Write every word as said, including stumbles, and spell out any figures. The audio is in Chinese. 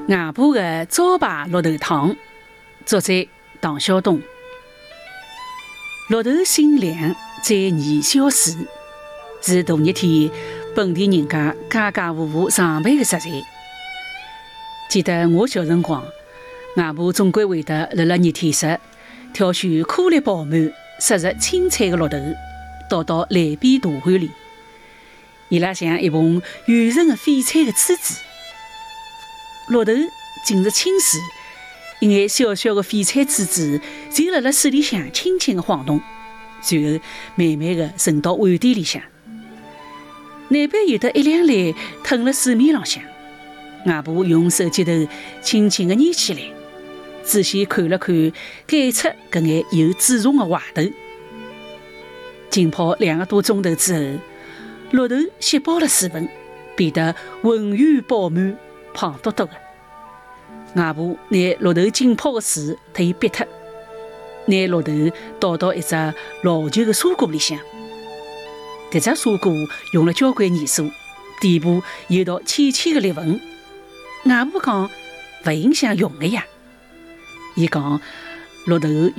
外婆的招牌绿豆汤，作者唐晓东。绿豆心凉，再宜消暑，是大热天本地人家家家户户常备的食材。记得我小辰光，外婆总归会得辣辣热天时挑选颗粒饱满、色泽青翠的绿豆，倒到来边大碗里，伊拉像一盆圆润的翡翠的珠子。绿豆浸着清水，一眼小小的翡翠珠子就辣辣水里向轻轻的晃动，随后慢慢的沉到碗底里向。难边有得一两粒腾辣水面浪向，外婆用手指头轻轻的捏起来，仔细看了看，拣出搿眼有籽虫的坏头。浸泡两个多钟头之后，绿豆吸饱了水分，变得浑圆饱满、胖嘟嘟的。外婆拿绿豆浸泡的水特意逼脱，拿绿豆倒到一只老旧的砂锅里向。这只砂锅用了交关年数，底部有道浅浅的裂纹。外婆讲，勿影响用的呀。伊讲，绿豆